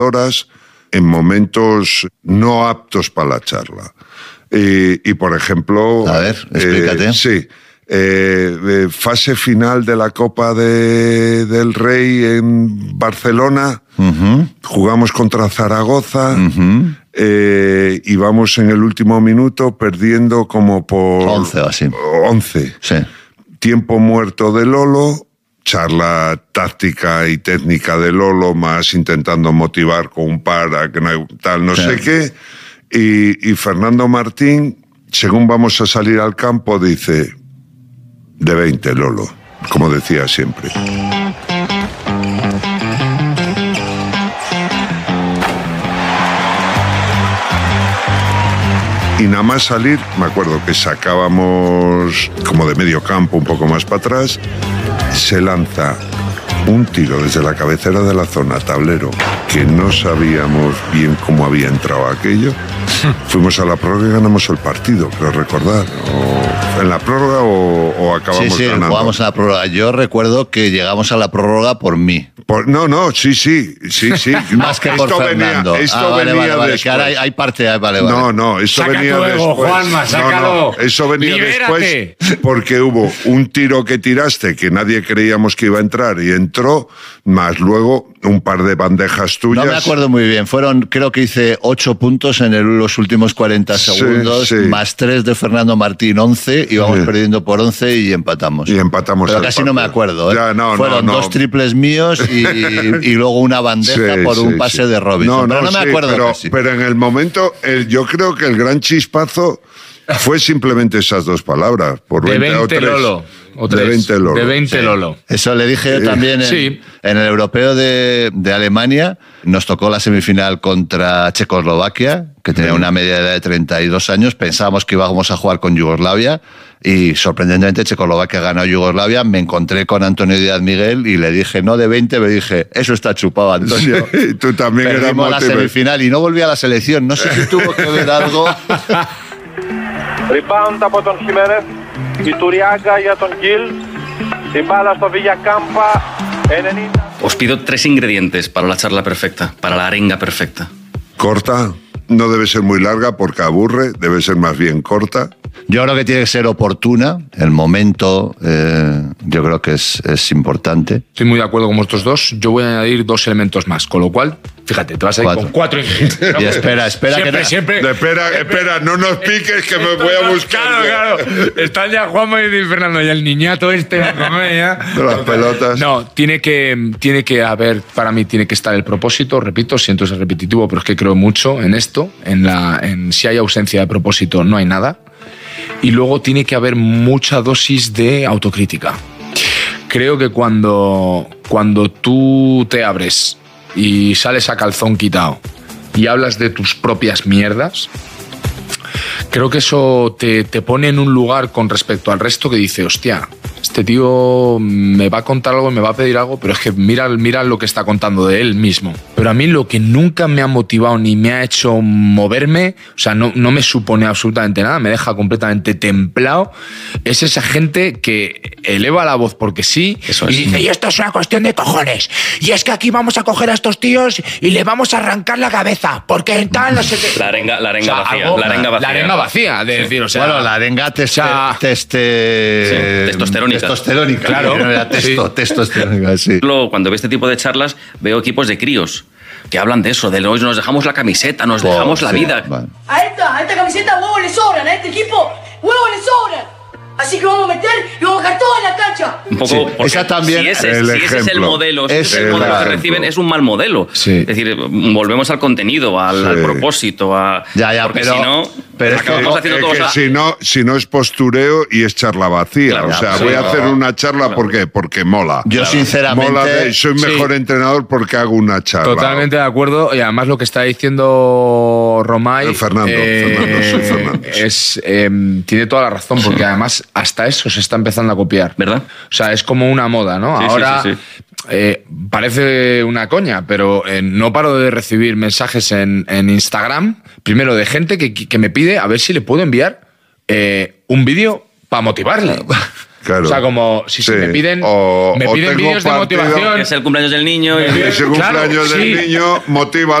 horas en momentos no aptos para la charla. Y por ejemplo... A ver, explícate. Sí. Fase final de la Copa del Rey en Barcelona. Jugamos contra Zaragoza. Y vamos en el último minuto perdiendo como por... 11 o así. 11. Sí. Tiempo muerto de Lolo, charla táctica y técnica de Lolo, más intentando motivar con un par a que no sé qué. Y Fernando Martín, según vamos a salir al campo, dice, de 20 Lolo, como decía siempre. Y nada más salir, me acuerdo que sacábamos como de medio campo, un poco más para atrás, se lanza un tiro desde la cabecera de la zona, tablero, que no sabíamos bien cómo había entrado aquello. Fuimos a la prórroga y ganamos el partido, creo recordar. ¿En la prórroga o acabamos ganando? Sí, jugamos en la prórroga. Yo recuerdo que llegamos a la prórroga por mí. Sí. Más que por Fernando. Esto venía después. Que ahora hay parte, vale. No, eso venía después. Juanma, sácalo. No, eso venía Libérate. después porque hubo un tiro que tiraste que nadie creíamos que iba a entrar y entró, más luego un par de bandejas tuyas. No me acuerdo muy bien. Creo que hice 8 puntos en los últimos 40 segundos, sí. más 3 de Fernando Martín, 11, íbamos perdiendo por 11 y empatamos. Pero casi no me acuerdo, ¿eh? Fueron 2 triples míos y luego una bandeja por un pase de Robinson. Pero no me acuerdo pero en el momento, yo creo que el gran chispazo fue simplemente esas 2 palabras. Por de 20 20 o 3. Lolo. De 20 Lolo. De 20 Lolo. Eso le dije yo también en el europeo de Alemania. Nos tocó la semifinal contra Checoslovaquia, que tenía una media edad de 32 años. Pensábamos que íbamos a jugar con Yugoslavia y sorprendentemente Checoslovaquia ganó a Yugoslavia. Me encontré con Antonio Díaz Miguel y le dije, no de 20, me dije, eso está chupado, Antonio. Sí, tú también eras Perdimos la semifinal y no volví a la selección. No sé si tuvo que ver algo. Rebound από τον Χιμέρεθ, η Τουριάγκα για τον Γκίλ, η μπάλα στο Villacampa, 90. Os pido 3 ingredientes para la charla perfecta, para la arenga perfecta. Corta, no debe ser muy larga porque aburre, debe ser más bien corta. Yo creo que tiene que ser oportuna, el momento yo creo que es importante. Estoy muy de acuerdo con vosotros dos. Yo voy a añadir 2 elementos más, con lo cual, fíjate, te vas a ir con 4 ingredientes. Y espera siempre. Espera, no nos piques que me voy a buscar. Claro. Están ya Juanma y Fernando y el niñato de las pelotas. No, tiene que haber, para mí tiene que estar el propósito, repito, siento ser repetitivo, pero es que creo mucho en esto, si hay ausencia de propósito no hay nada. Y luego tiene que haber mucha dosis de autocrítica. Creo que cuando tú te abres y sales a calzón quitado y hablas de tus propias mierdas, creo que eso te pone en un lugar con respecto al resto que dice, hostia, este tío me va a contar algo, me va a pedir algo, pero es que mira lo que está contando de él mismo. Pero a mí lo que nunca me ha motivado ni me ha hecho moverme, o sea, no me supone absolutamente nada, me deja completamente templado, es esa gente que eleva la voz porque sí y dice, y esto es una cuestión de cojones, y es que aquí vamos a coger a estos tíos y le vamos a arrancar la cabeza, porque tal, no sé qué. La arenga vacía. La arenga vacía, de decir, o sea... Bueno, la arenga testosterónica. Claro. Testosterónica, sí. Cuando veo este tipo de charlas, veo equipos de críos que hablan de eso, de hoy nos dejamos la camiseta, nos dejamos la vida. Vale. A esta camiseta huevos le sobran, a este equipo huevos le sobran. Así que vamos a meter y vamos a dejar todo en la cancha. Un poco, esa también si ese es el modelo, que reciben, es un mal modelo. Sí. Es decir, volvemos al contenido, al propósito, porque si no, acabamos haciendo todo. Si no es postureo y es charla vacía. Claro, o sea, voy a hacer una charla porque mola. Yo sinceramente soy mejor entrenador porque hago una charla. Totalmente de acuerdo. Y además lo que está diciendo Romay, Fernando. Tiene toda la razón, porque además hasta eso se está empezando a copiar, ¿verdad? O sea, es como una moda, ¿no? Sí, ahora parece una coña, pero no paro de recibir mensajes en Instagram, primero de gente que me pide a ver si le puedo enviar un vídeo para motivarle. Claro. O sea, como si se me piden vídeos de motivación. Que es el cumpleaños del niño. Ese cumpleaños del niño motiva